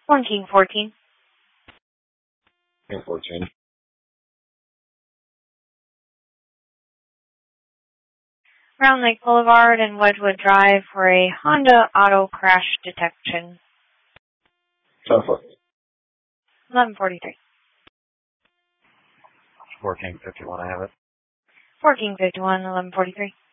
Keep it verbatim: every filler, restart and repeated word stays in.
One King fourteen. King fourteen. Round Lake Boulevard and Wedgwood Drive for a Honda auto crash detection. ten foot. eleven forty-three. four King fifty-one, I have it. four King fifty-one, eleven forty-three.